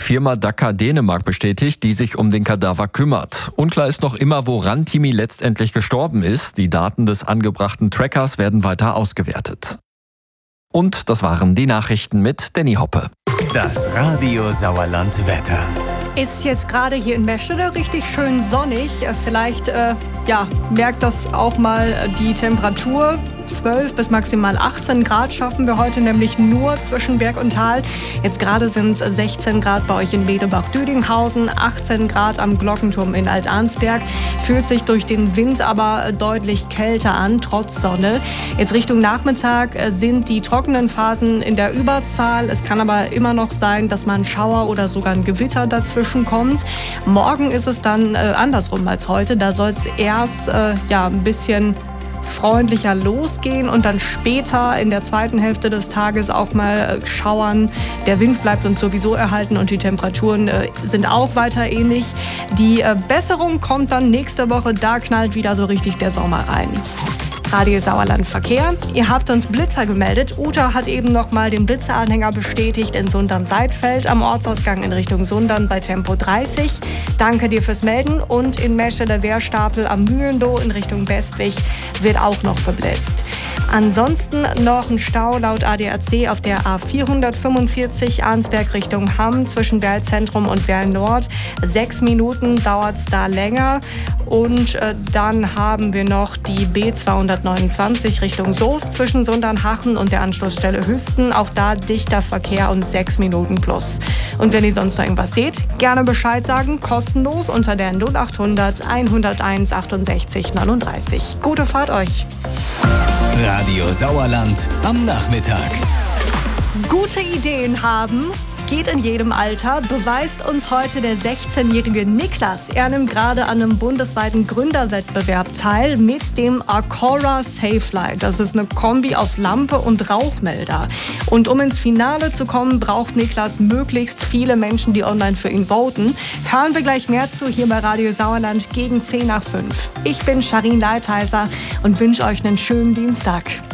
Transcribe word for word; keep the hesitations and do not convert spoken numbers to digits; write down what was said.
Firma Daca Dänemark bestätigt, die sich um den Kadaver kümmert. Unklar ist noch immer, woran Timi letztendlich gestorben ist. Die Daten des angebrachten Trackers werden weiter ausgewertet. Und das waren die Nachrichten mit Danny Hoppe. Das Radio Sauerland Wetter. Ist jetzt gerade hier in Meschede richtig schön sonnig. Vielleicht äh, ja, merkt das auch mal die Temperatur. zwölf bis maximal achtzehn Grad schaffen wir heute nämlich nur zwischen Berg und Tal. Jetzt gerade sind es sechzehn Grad bei euch in Medebach-Düdinghausen, achtzehn Grad am Glockenturm in Alt-Arnsberg. Fühlt sich durch den Wind aber deutlich kälter an, trotz Sonne. Jetzt Richtung Nachmittag sind die trockenen Phasen in der Überzahl. Es kann aber immer noch sein, dass man Schauer oder sogar ein Gewitter dazwischen kommt. Morgen ist es dann äh, andersrum als heute. Da soll es erst äh, ja, ein bisschen freundlicher losgehen und dann später in der zweiten Hälfte des Tages auch mal schauern. Der Wind bleibt uns sowieso erhalten und die Temperaturen äh, sind auch weiter ähnlich. Die äh, Besserung kommt dann nächste Woche, da knallt wieder so richtig der Sommer rein. Radio Sauerland Verkehr. Ihr habt uns Blitzer gemeldet. Uta hat eben noch mal den Blitzeranhänger bestätigt in Sundern-Seidfeld am Ortsausgang in Richtung Sundern bei Tempo dreißig. Danke dir fürs Melden. Und in Meschede Wehrstapel am Mühlendoh in Richtung Westwig wird auch noch geblitzt. Ansonsten noch ein Stau laut A D A C auf der A vierhundertfünfundvierzig Arnsberg Richtung Hamm zwischen Werl Zentrum und Werl Nord. Sechs Minuten dauert es da länger. Und äh, dann haben wir noch die B zweihundertneunundzwanzig Richtung Soest zwischen Sundernhachen und der Anschlussstelle Hüsten. Auch da dichter Verkehr und sechs Minuten plus. Und wenn ihr sonst noch irgendwas seht, gerne Bescheid sagen. Kostenlos unter der null achthundert hunderteins achtundsechzig neununddreißig. Gute Fahrt euch! Radio Sauerland am Nachmittag. Gute Ideen haben geht in jedem Alter, beweist uns heute der sechzehnjährige Niklas. Er nimmt gerade an einem bundesweiten Gründerwettbewerb teil mit dem Acora Safelight. Das ist eine Kombi aus Lampe und Rauchmelder. Und um ins Finale zu kommen, braucht Niklas möglichst viele Menschen, die online für ihn voten. Hören wir gleich mehr zu hier bei Radio Sauerland gegen zehn nach fünf. Ich bin Sharin Leitheiser und wünsche euch einen schönen Dienstag.